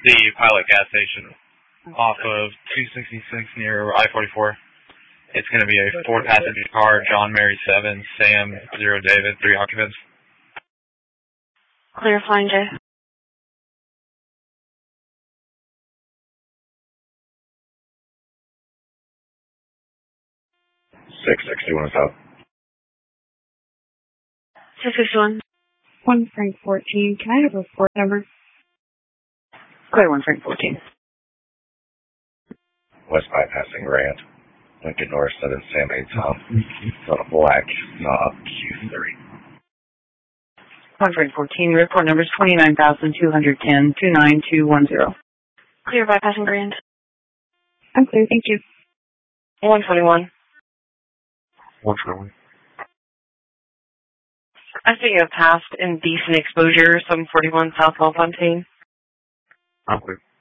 The Pilot gas station off of 266 near I-44. It's going to be a 4-passenger car, John Mary 7, Sam 0 David, 3 occupants. Clear, flying J. 661 is out. 661. 1 Frank 14. Can I have a report number? Clear 1 Frank 14. West bypassing Grant. Lincoln North Southern Sam 8 Tom. On a black Saab Q3. 1 Frank 14. Report numbers 29,210 29210. Clear bypassing Grand. I'm clear, thank you. 121. 121. I think you have passed indecent exposure, 741 South Fontaine. I'm clear.